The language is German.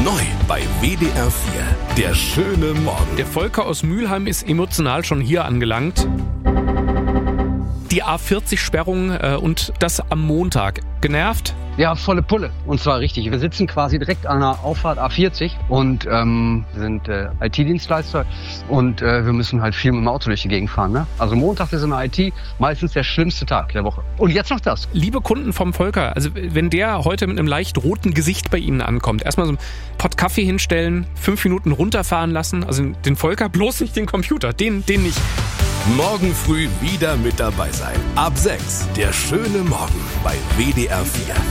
Neu bei WDR 4. Der schöne Morgen. Der Volker aus Mülheim ist emotional schon hier angelangt. Die A40-Sperrung und das am Montag. Genervt? Ja, volle Pulle. Und zwar richtig. Wir sitzen quasi direkt an der Auffahrt A40 und sind IT-Dienstleister und wir müssen halt viel mit dem Auto durch die Gegend fahren. Ne? Also Montag ist in der IT meistens der schlimmste Tag der Woche. Und jetzt noch das. Liebe Kunden vom Volker, also wenn der heute mit einem leicht roten Gesicht bei Ihnen ankommt, erstmal so einen Pott Kaffee hinstellen, 5 Minuten runterfahren lassen, also den Volker, bloß nicht den Computer, den nicht. Morgen früh wieder mit dabei sein. Ab 6. Der schöne Morgen bei WDR 4.